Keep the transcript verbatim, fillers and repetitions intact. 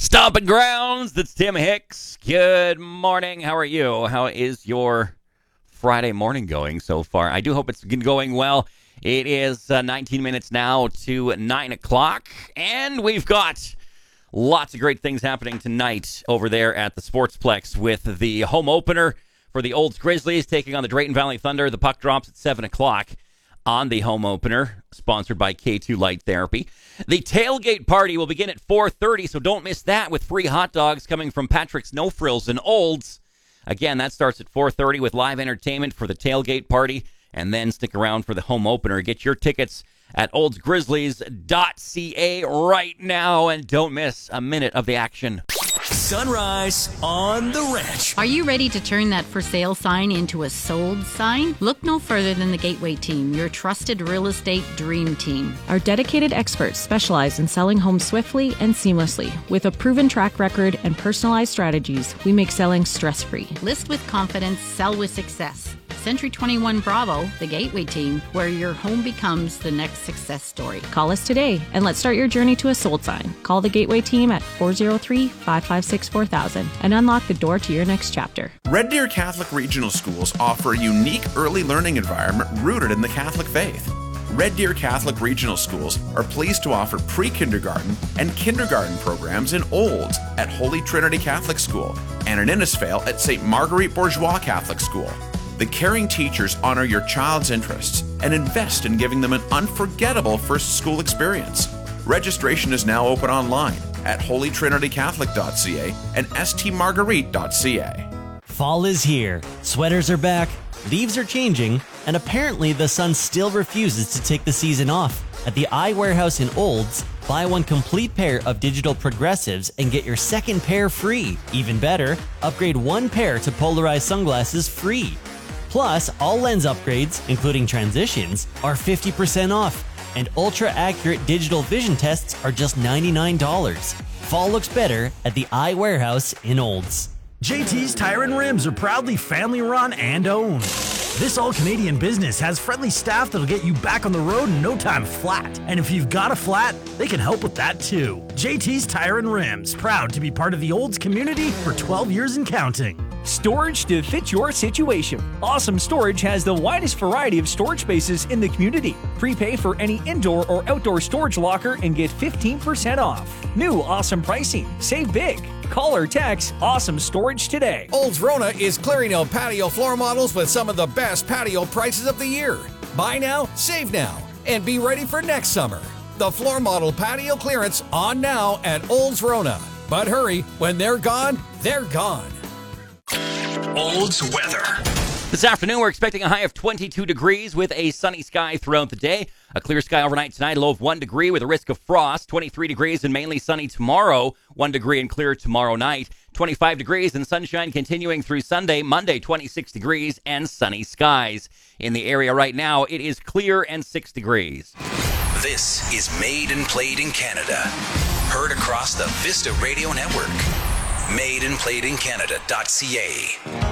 Stomping Grounds, that's Tim Hicks. Good morning. How are you? How is your Friday morning going so far? I do hope it's been going well. It is uh, nineteen minutes now to nine o'clock, and we've got lots of great things happening tonight over there at the Sportsplex with the home opener for the Olds Grizzlies taking on the Drayton Valley Thunder. The puck drops at seven o'clock on the home opener, sponsored by K two Light Therapy. The tailgate party will begin at four thirty, so don't miss that, with free hot dogs coming from Patrick's No Frills in Olds. Again, that starts at four thirty with live entertainment for the tailgate party, and then stick around for the home opener. Get your tickets at olds grizzlies dot c a right now, and don't miss a minute of the action. Sunrise on the Ranch. Are you ready to turn that for sale sign into a sold sign? Look no further than the Gateway Team, your trusted real estate dream team. Our dedicated experts specialize in selling homes swiftly and seamlessly. With a proven track record and personalized strategies, we make selling stress-free. List with confidence, sell with success. Century twenty-one Bravo, the Gateway Team, where your home becomes the next success story. Call us today and let's start your journey to a sold sign. Call the Gateway Team at four oh three, five five six, four thousand and unlock the door to your next chapter. Red Deer Catholic Regional Schools offer a unique early learning environment rooted in the Catholic faith. Red Deer Catholic Regional Schools are pleased to offer pre-kindergarten and kindergarten programs in Olds at Holy Trinity Catholic School and in Innisfail at Saint Marguerite Bourgeois Catholic School. The caring teachers honor your child's interests and invest in giving them an unforgettable first school experience. Registration is now open online at holy trinity catholic dot c a and s t marguerite dot c a. Fall is here. Sweaters are back, leaves are changing, and apparently the sun still refuses to take the season off. At the Eye Warehouse in Olds, buy one complete pair of digital progressives and get your second pair free. Even better, upgrade one pair to polarized sunglasses free. Plus, all lens upgrades, including transitions, are fifty percent off, and ultra-accurate digital vision tests are just ninety-nine dollars. Fall looks better at the Eye Warehouse in Olds. J T's Tire and Rims are proudly family-run and owned. This all-Canadian business has friendly staff that'll get you back on the road in no time flat. And if you've got a flat, they can help with that too. J T's Tire and Rims, proud to be part of the Olds community for twelve years and counting. Storage to fit your situation. Awesome Storage has the widest variety of storage spaces in the community. Prepay for any indoor or outdoor storage locker and get fifteen percent off. New awesome pricing. Save big. Call or text Awesome Storage today. Olds Rona is clearing out patio floor models with some of the best patio prices of the year. Buy now, save now, and be ready for next summer. The floor model patio clearance on now at Olds Rona. But hurry, when they're gone, they're gone. Olds weather. This afternoon, we're expecting a high of twenty-two degrees with a sunny sky throughout the day. A clear sky overnight tonight, a low of one degree with a risk of frost. twenty-three degrees and mainly sunny tomorrow. one degree and clear tomorrow night. twenty-five degrees and sunshine continuing through Sunday. Monday, twenty-six degrees and sunny skies. In the area right now, it is clear and six degrees. This is Made and Played in Canada. Heard across the Vista Radio Network. made and played in canada dot c a.